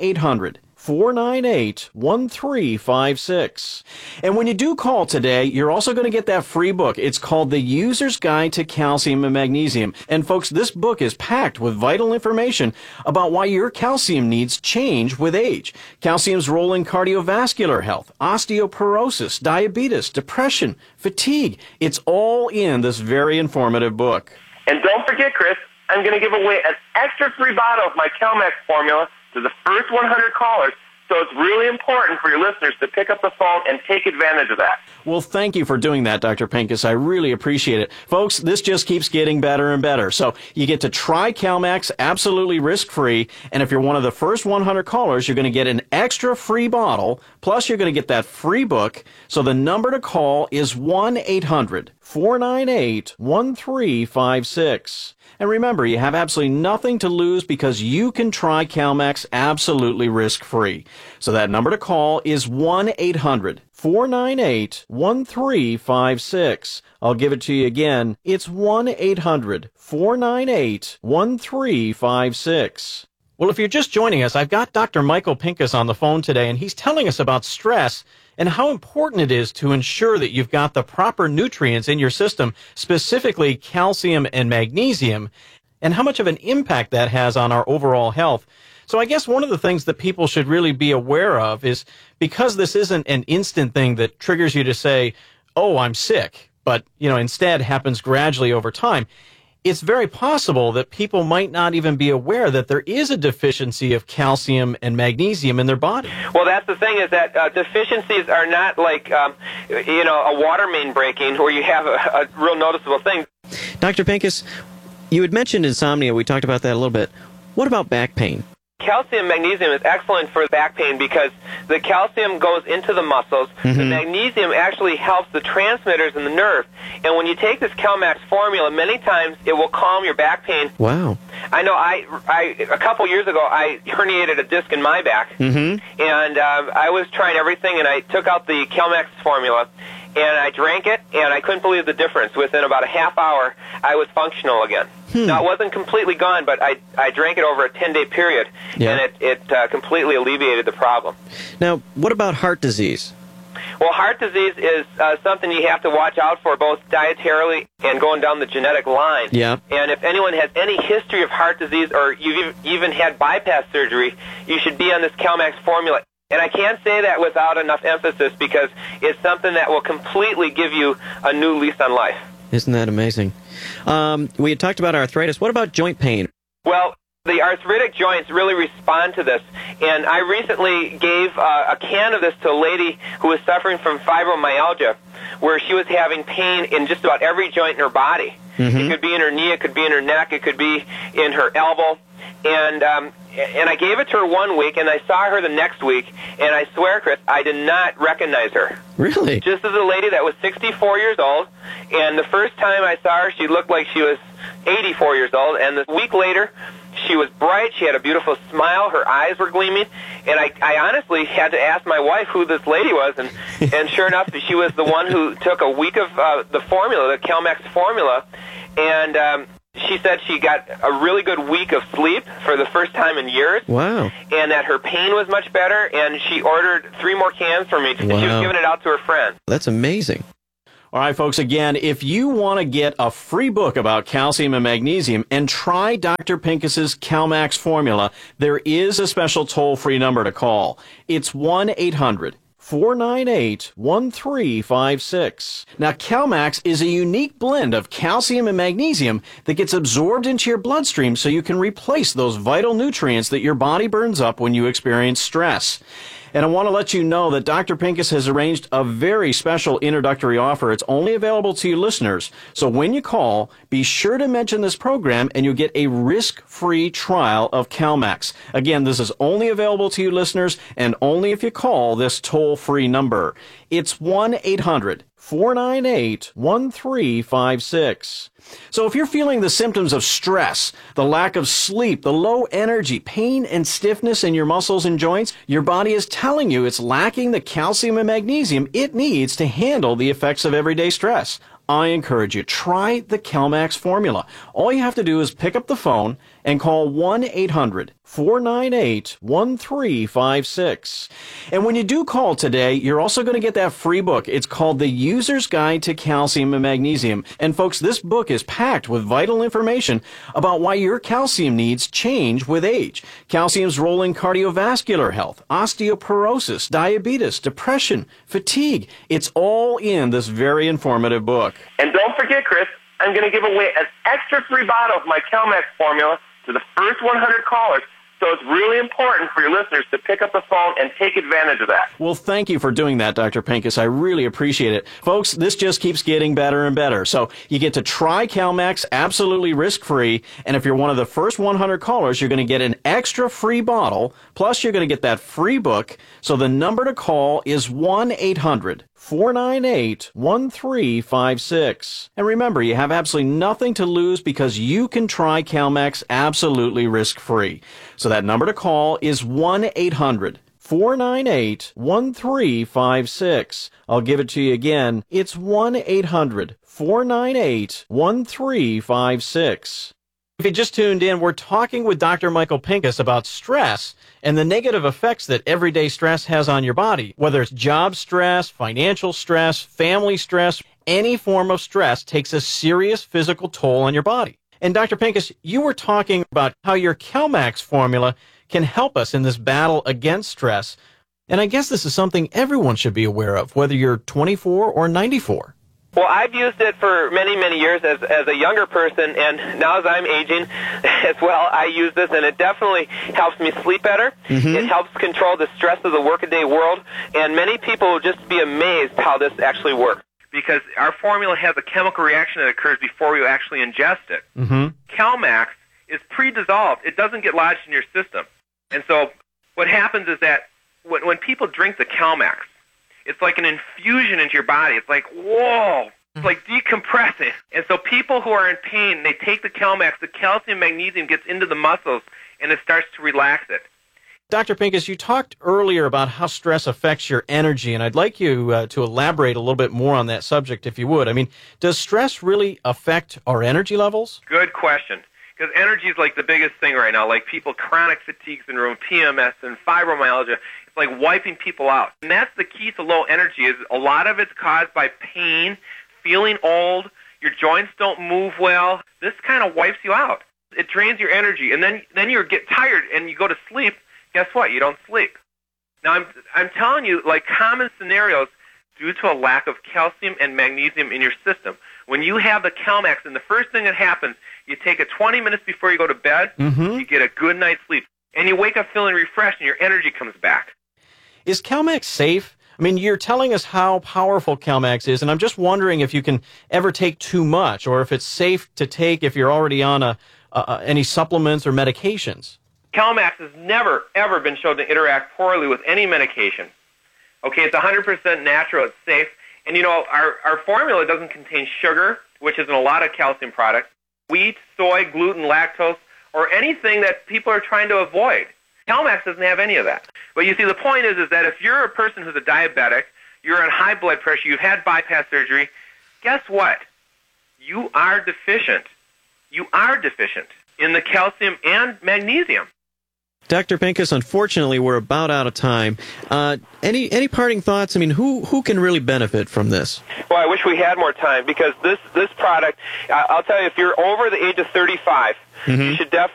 1-800-498-1356. And when you do call today, you're also going to get that free book. It's called The User's Guide to Calcium and Magnesium. And folks, this book is packed with vital information about why your calcium needs change with age. Calcium's role in cardiovascular health, osteoporosis, diabetes, depression, fatigue. It's all in this very informative book. And don't forget, Chris, I'm going to give away an extra free bottle of my CalMax formula to the first 100 callers, so it's really important for your listeners to pick up the phone and take advantage of that. Well, thank you for doing that, Dr. Pincus. I really appreciate it. Folks, this just keeps getting better and better. So you get to try CalMax absolutely risk-free, and if you're one of the first 100 callers, you're going to get an extra free bottle, plus you're going to get that free book. So the number to call is 1-800-498-1356. And remember, you have absolutely nothing to lose because you can try CalMax absolutely risk-free. So that number to call is 1-800-498-1356. I'll give it to you again. It's 1-800-498-1356. Well, if you're just joining us, I've got Dr. Michael Pincus on the phone today, and he's telling us about stress and how important it is to ensure that you've got the proper nutrients in your system, specifically calcium and magnesium, and how much of an impact that has on our overall health. So I guess one of the things that people should really be aware of is, because this isn't an instant thing that triggers you to say, oh, I'm sick, but, instead happens gradually over time, it's very possible that people might not even be aware that there is a deficiency of calcium and magnesium in their body. Well, that's the thing, is that deficiencies are not like, a water main breaking where you have a real noticeable thing. Dr. Pincus, you had mentioned insomnia. We talked about that a little bit. What about back pain? Calcium and magnesium is excellent for back pain because the calcium goes into the muscles. Mm-hmm. The magnesium actually helps the transmitters in the nerve. And when you take this CalMax formula, many times it will calm your back pain. Wow. I know a couple years ago, I herniated a disc in my back. Mm-hmm. And I was trying everything, and I took out the CalMax formula, and I drank it, and I couldn't believe the difference. Within about a half hour, I was functional again. Now, it wasn't completely gone, but I drank it over a 10-day period, and it completely alleviated the problem. Now, what about heart disease? Well, heart disease is something you have to watch out for, both dietarily and going down the genetic line. Yeah. And if anyone has any history of heart disease, or you've even had bypass surgery, you should be on this CalMax formula. And I can't say that without enough emphasis, because it's something that will completely give you a new lease on life. Isn't that amazing? We had talked about arthritis. What about joint pain? Well, the arthritic joints really respond to this. And I recently gave a can of this to a lady who was suffering from fibromyalgia, where she was having pain in just about every joint in her body. Mm-hmm. It could be in her knee, it could be in her neck, it could be in her elbow. and I gave it to her 1 week, and I saw her the next week, and I swear, Chris, I did not recognize her. Really? Just as a lady that was 64 years old, and the first time I saw her, she looked like she was 84 years old, and a week later, she was bright, she had a beautiful smile, her eyes were gleaming, and I honestly had to ask my wife who this lady was, and sure enough, she was the one who took a week of the formula, the CalMax formula, and she said she got a really good week of sleep for the first time in years. Wow. And that her pain was much better, and she ordered 3 more cans for me. Wow. She was giving it out to her friend. That's amazing. All right, folks, again, if you want to get a free book about calcium and magnesium and try Dr. Pincus's CalMax formula, there is a special toll-free number to call. It's 1-800-498-1356. Now, CalMax is a unique blend of calcium and magnesium that gets absorbed into your bloodstream so you can replace those vital nutrients that your body burns up when you experience stress. And I want to let you know that Dr. Pincus has arranged a very special introductory offer. It's only available to you listeners. So when you call, be sure to mention this program and you'll get a risk-free trial of CalMax. Again, this is only available to you listeners and only if you call this toll-free number. It's 1-800-498-1356. So if you're feeling the symptoms of stress, the lack of sleep, the low energy, pain and stiffness in your muscles and joints, your body is telling you it's lacking the calcium and magnesium it needs to handle the effects of everyday stress. I encourage you, try the CalMax formula. All you have to do is pick up the phone and call 1-800-498-1356. And when you do call today, you're also going to get that free book. It's called The User's Guide to Calcium and Magnesium. And folks, this book is packed with vital information about why your calcium needs change with age. Calcium's role in cardiovascular health, osteoporosis, diabetes, depression, fatigue. It's all in this very informative book. And don't forget, Chris, I'm going to give away an extra free bottle of my CalMax formula to the first 100 callers. So it's really important for your listeners to pick up the phone and take advantage of that. Well, thank you for doing that, Dr. Pincus. I really appreciate it. Folks, this just keeps getting better and better. So you get to try CalMax absolutely risk-free. And if you're one of the first 100 callers, you're going to get an extra free bottle. Plus, you're going to get that free book. So the number to call is 1-800-498-1356. And remember, you have absolutely nothing to lose because you can try CalMax absolutely risk-free. So that number to call is 1-800-498-1356. I'll give it to you again. It's 1-800-498-1356. If you just tuned in, we're talking with Dr. Michael Pincus about stress and the negative effects that everyday stress has on your body. Whether it's job stress, financial stress, family stress, any form of stress takes a serious physical toll on your body. And Dr. Pincus, you were talking about how your CalMax formula can help us in this battle against stress. And I guess this is something everyone should be aware of, whether you're 24 or 94. Well, I've used it for many, many years as a younger person, and now as I'm aging as well, I use this, and it definitely helps me sleep better. Mm-hmm. It helps control the stress of the workaday world, and many people will just be amazed how this actually works. Because our formula has a chemical reaction that occurs before you actually ingest it. Mm-hmm. CalMax is pre-dissolved. It doesn't get lodged in your system. And so what happens is that when people drink the CalMax, it's like an infusion into your body. It's like, whoa, it's like decompressing. And so people who are in pain, they take the CalMax, the calcium magnesium gets into the muscles, and it starts to relax it. Dr. Pincus, you talked earlier about how stress affects your energy, and I'd like you to elaborate a little bit more on that subject, if you would. I mean, does stress really affect our energy levels? Good question, because energy is like the biggest thing right now. Like people, chronic fatigue syndrome, PMS, and fibromyalgia, it's like wiping people out. And that's the key to low energy, is a lot of it's caused by pain, feeling old, your joints don't move well. This kind of wipes you out. It drains your energy, and then you get tired and you go to sleep. Guess what? You don't sleep. Now, I'm telling you, like common scenarios due to a lack of calcium and magnesium in your system. When you have the CalMax, and the first thing that happens, you take it 20 minutes before you go to bed, you get a good night's sleep, and you wake up feeling refreshed, and your energy comes back. Is CalMax safe? I mean, you're telling us how powerful CalMax is, and I'm just wondering if you can ever take too much, or if it's safe to take if you're already on a any supplements or medications. CalMax has never, ever been shown to interact poorly with any medication. Okay, it's 100% natural, it's safe. And, our formula doesn't contain sugar, which is in a lot of calcium products, wheat, soy, gluten, lactose, or anything that people are trying to avoid. CalMax doesn't have any of that. But you see, the point is that if you're a person who's a diabetic, you're on high blood pressure, you've had bypass surgery, guess what? You are deficient. You are deficient in the calcium and magnesium. Dr. Pincus, unfortunately, we're about out of time. Any parting thoughts? I mean, who can really benefit from this? Well, I wish we had more time because this product, I'll tell you, if you're over the age of 35, you should definitely